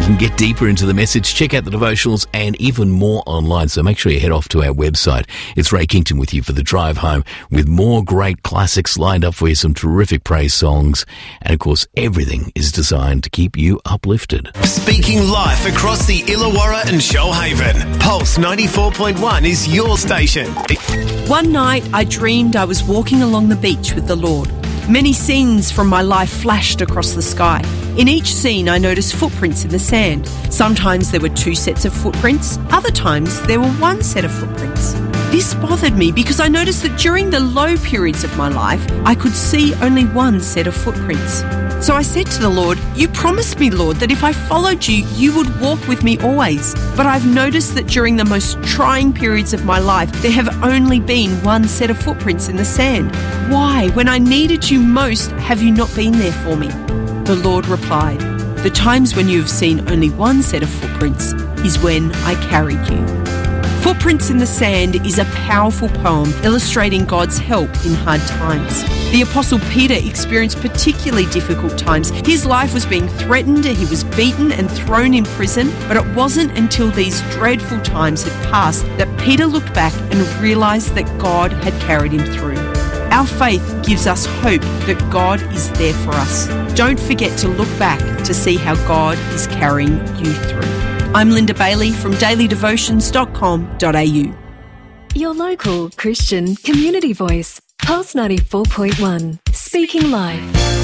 can get deeper into the message, check out the devotionals and even more online. So make sure you head off to our website. It's Ray Kington with you for the drive home with more great classics lined up for you, some terrific praise songs. And of course, everything is designed to keep you uplifted. Speaking life across the Illawarra and Shoalhaven. Pulse 94.1 is your station. One night I dreamed I was walking along the beach with the Lord. Many scenes from my life flashed across the sky. In each scene, I noticed footprints in the sand. Sometimes there were 2 sets of footprints. Other times, there were 1 set of footprints. This bothered me because I noticed that during the low periods of my life, I could see only 1 set of footprints. So I said to the Lord, "You promised me, Lord, that if I followed you, you would walk with me always. But I've noticed that during the most trying periods of my life, there have only been 1 set of footprints in the sand. Why, when I needed you most, have you not been there for me?" The Lord replied, "The times when you have seen only 1 set of footprints is when I carried you." Footprints in the Sand is a powerful poem illustrating God's help in hard times. The Apostle Peter experienced particularly difficult times. His life was being threatened, he was beaten and thrown in prison, but it wasn't until these dreadful times had passed that Peter looked back and realised that God had carried him through. Our faith gives us hope that God is there for us. Don't forget to look back to see how God is carrying you through. I'm Linda Bailey from dailydevotions.com.au. Your local Christian community voice, Pulse 94.1, speaking life.